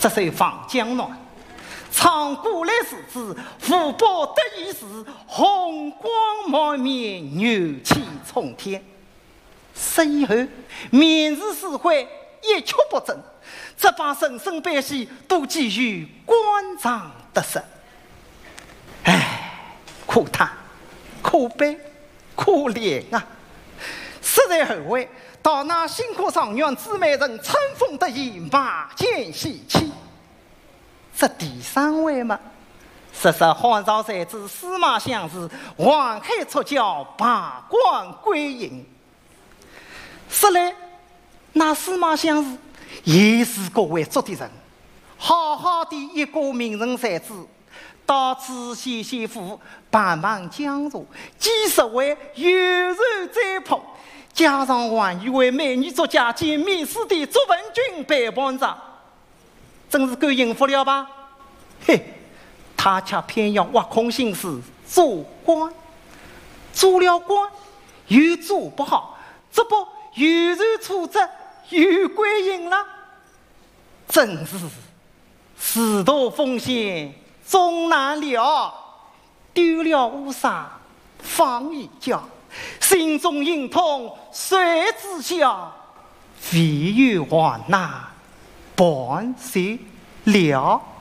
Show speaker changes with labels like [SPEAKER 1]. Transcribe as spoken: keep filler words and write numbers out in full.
[SPEAKER 1] 这首《访江南》，唱过来时子，福报得意时，红光满面，牛气冲天。十以后，面试社会一蹶不振，这帮神圣百姓都基于官场得失。唉，可叹，可悲，可怜啊！实在后悔，到那辛苦上元姊妹人春风得意，马见喜气。这第三位嘛，实实汉朝才子司马相如，黄海出教，罢官归隐。实来，那司马相如也是个为足的人，好好的一个名人才子，到知县县府帮忙讲座，几十位优柔再捧，加上还一位美女作家兼美史的朱文君陪伴着，真是够应付了吧？嘿，他却偏要挖空心思做官，做了官又做不好，这不悠然处置又归隐了，真是仕途风险终难料，丢了乌纱放一角，心中隐痛谁知晓，唯有还那半岁了。